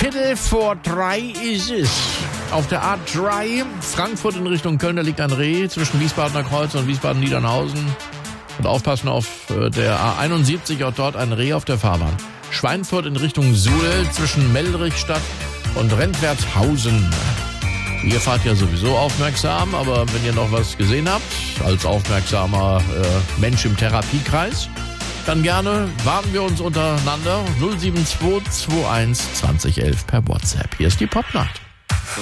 2:15 ist es. Auf der A3 Frankfurt in Richtung Köln, da liegt ein Reh zwischen Wiesbadener Kreuz und Wiesbaden-Niedernhausen. Und aufpassen auf der A71, auch dort ein Reh auf der Fahrbahn. Schweinfurt in Richtung Suhl zwischen Meldrichstadt und Rentwertshausen. Ihr fahrt ja sowieso aufmerksam, aber wenn ihr noch was gesehen habt, als aufmerksamer Mensch im Therapiekreis, dann gerne warnen wir uns untereinander 07221 2011 per WhatsApp. Hier ist die Popnacht.